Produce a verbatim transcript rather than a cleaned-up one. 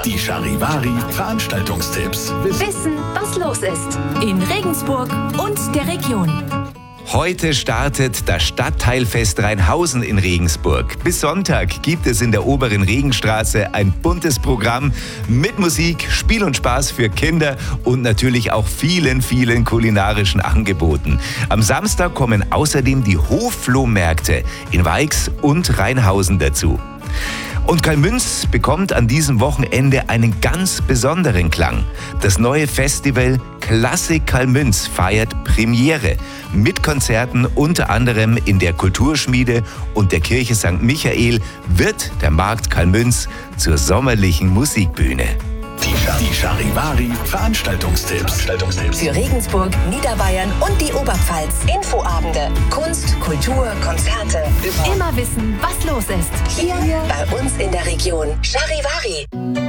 Die Charivari Veranstaltungstipps. Wissen, was los ist in Regensburg und der Region. Heute startet das Stadtteilfest Rheinhausen in Regensburg. Bis Sonntag gibt es in der oberen Regenstraße ein buntes Programm mit Musik, Spiel und Spaß für Kinder und natürlich auch vielen, vielen kulinarischen Angeboten. Am Samstag kommen außerdem die Hofflohmärkte in Weix und Rheinhausen dazu. Und Calmünz bekommt an diesem Wochenende einen ganz besonderen Klang. Das neue Festival Klassik Calmünz feiert Premiere mit Konzerten unter anderem in der Kulturschmiede und der Kirche Sankt Michael wird der Markt Calmünz zur sommerlichen Musikbühne. Die Charivari Veranstaltungstipps. Für Regensburg, Niederbayern und die Oberpfalz. Infoabende, Kunst, Kultur, Konzerte. Immer wissen, was los ist. Hier bei uns in der Region. Charivari.